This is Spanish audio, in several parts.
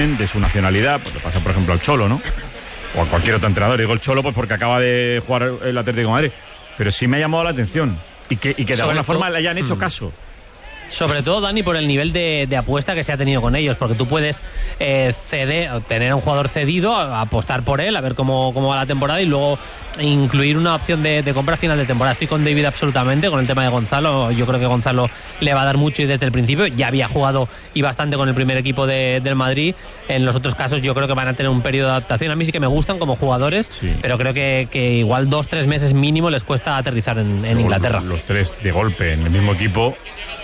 de su nacionalidad, pues le pasa por ejemplo al Cholo, ¿no? O a cualquier otro entrenador. Digo el Cholo pues porque acaba de jugar el Atlético de Madrid. Pero sí me ha llamado la atención y que de alguna forma le hayan hecho caso. Sobre todo, Dani, por el nivel de apuesta que se ha tenido con ellos, porque tú puedes tener a un jugador cedido, apostar por él, a ver cómo va la temporada y luego incluir una opción de compra a final de temporada. Estoy con David absolutamente, con el tema de Gonzalo. Yo creo que Gonzalo le va a dar mucho y desde el principio ya había jugado y bastante con el primer equipo del Madrid. En los otros casos yo creo que van a tener un periodo de adaptación. A mí sí que me gustan como jugadores, sí, pero creo que igual 2-3 meses mínimo les cuesta aterrizar en Inglaterra. Los tres de golpe en el mismo equipo.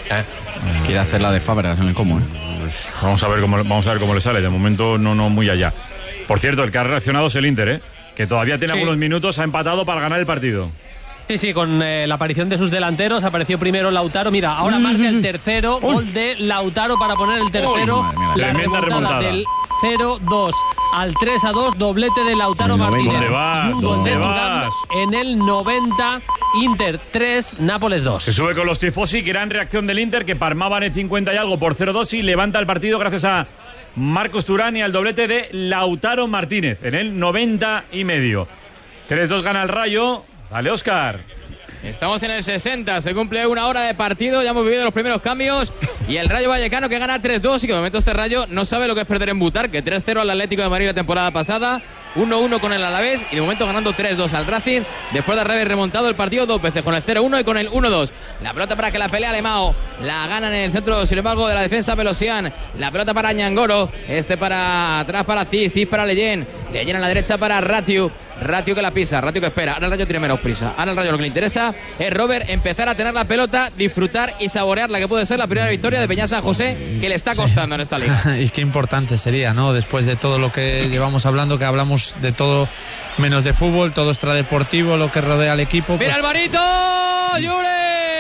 Quiere hacer la de Fábregas en el común. Pues vamos a ver cómo le sale. De momento no muy allá. Por cierto, el que ha reaccionado es el Inter, que todavía tiene algunos minutos, ha empatado para ganar el partido. Sí, con la aparición de sus delanteros. Apareció primero Lautaro. Mira, ahora marca el tercero. Gol de Lautaro para poner el tercero. La remontada del 0-2 al 3-2. Doblete de Lautaro Martínez. ¿Dónde vas? En el 90. Inter 3, Nápoles 2. Se sube con los tifosi. Gran reacción del Inter, que palmaban en 50 y algo por 0-2 y levanta el partido gracias a Marcos Turán y al doblete de Lautaro Martínez en el 90 y medio. 3-2 gana el Rayo. Dale, Óscar. Estamos en el 60, se cumple una hora de partido, ya hemos vivido los primeros cambios y el Rayo Vallecano que gana 3-2 y que de momento este Rayo no sabe lo que es perder en Butarque. 3-0 al Atlético de Madrid la temporada pasada, 1-1 con el Alavés y de momento ganando 3-2 al Racing después de haber remontado el partido dos veces con el 0-1 y con el 1-2. La pelota para que la pelea Alemao, la ganan en el centro sin embargo de la defensa Pelosian, la pelota para Ñangoro, para atrás para Cis para Leyen a la derecha para Ratiu que la pisa, Ratiu que espera. Ahora el Rayo tiene menos prisa. Ahora el Rayo lo que le interesa es Robert empezar a tener la pelota, disfrutar y saborear la que puede ser la primera victoria de Peña San José, que le está costando en esta liga. Y qué importante sería, ¿no? Después de todo lo que llevamos hablando, que hablamos de todo menos de fútbol, todo extradeportivo, lo que rodea al equipo. ¡Mira pues... Alvarito! ¡Julen!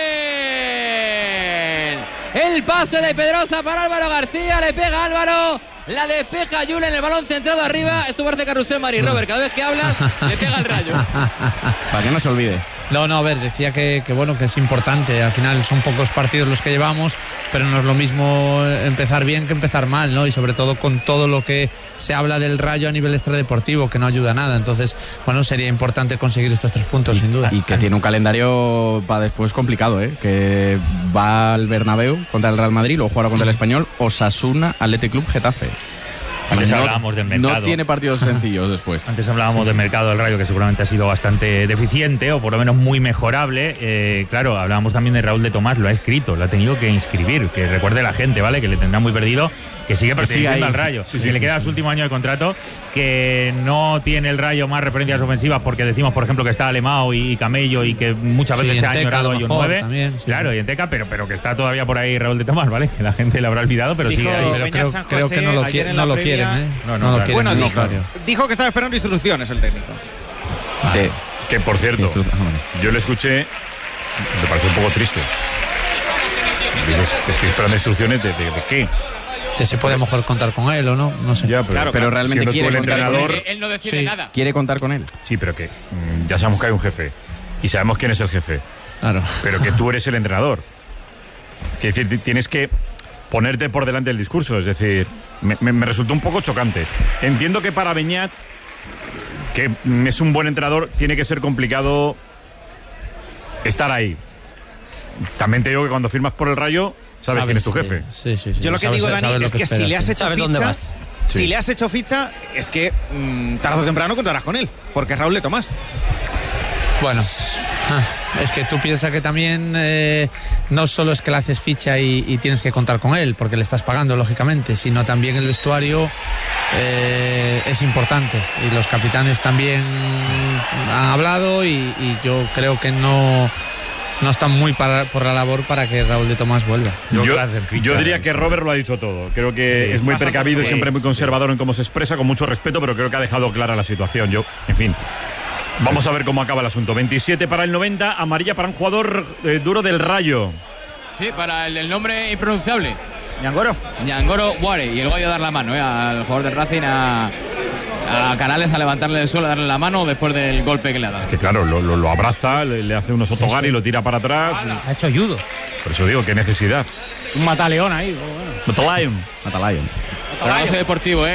El pase de Pedrosa para Álvaro García, le pega Álvaro. La despeja Julen, el balón centrado arriba. Esto parece Carrusel Mari. Robert, cada vez que hablas le pega el Rayo. Para que no se olvide. No, a ver, decía que bueno, que es importante. Al final son pocos partidos los que llevamos, pero no es lo mismo empezar bien que empezar mal, ¿no? Y sobre todo con todo lo que se habla del Rayo a nivel extradeportivo, que no ayuda a nada. Entonces, bueno, sería importante conseguir estos 3 puntos, sin duda. Y que tiene un calendario para después complicado, que va al Bernabéu contra el Real Madrid, luego jugará contra el Español, Osasuna, Athletic Club, Getafe. Antes hablábamos del mercado. No tiene partidos sencillos después. Antes hablábamos del mercado del Rayo, que seguramente ha sido bastante deficiente o por lo menos muy mejorable. Claro, hablábamos también de Raúl de Tomás, lo ha escrito, lo ha tenido que inscribir. Que recuerde la gente, ¿vale? Que le tendrá muy perdido, que sigue perteneciendo al Rayo. Que le queda su último año de contrato, que no tiene el Rayo más referencias ofensivas porque decimos, por ejemplo, que está Alemao y Camello y que muchas veces se ha añorado hoyo 9. También, sí. Claro, y en Teca, pero que está todavía por ahí Raúl de Tomás, ¿vale? Que la gente le habrá olvidado, pero sigue ahí. Pero creo que no lo quieren. No lo quieren. Bueno, dijo que estaba esperando instrucciones el técnico. Que por cierto, yo le escuché, me pareció un poco triste. Estoy esperando instrucciones de qué. Que se puede mejor contar con él o no, no sé. Ya, pero realmente quiere contar con él. Él no decide nada. Quiere contar con él. Sí, pero que ya sabemos que hay un jefe y sabemos quién es el jefe. Claro. Pero que tú eres el entrenador. Que decir, tienes que ponerte por delante del discurso. Es decir, me resultó un poco chocante. Entiendo que para Beñat, que es un buen entrenador, tiene que ser complicado estar ahí. También te digo que cuando firmas por el Rayo, sabes quién es tu jefe. Sí. Yo lo que digo, Dani, es que si le has hecho ficha, si le has hecho ficha, es que tarde o temprano contarás con él, porque es Raúl de Tomás. Bueno, es que tú piensas que también no solo es que le haces ficha y tienes que contar con él, porque le estás pagando, lógicamente, sino también el vestuario es importante. Y los capitanes también han hablado y yo creo que no están muy por la labor para que Raúl de Tomás vuelva. Yo diría que Robert lo ha dicho todo. Creo que es muy precavido y siempre muy conservador en cómo se expresa, con mucho respeto, pero creo que ha dejado clara la situación. En fin... Vamos a ver cómo acaba el asunto. 27 para el 90, amarilla para un jugador duro del Rayo. Sí, para el nombre impronunciable. Ñangoro Ware. Y el voy a dar la mano al jugador del Racing, a Canales, a levantarle del suelo, a darle la mano después del golpe que le ha dado. Es que claro, lo abraza, le hace unos otogari y lo tira para atrás. Ha hecho judo. Por eso digo, qué necesidad. Un mataleón ahí. Mataleón. Balance deportivo,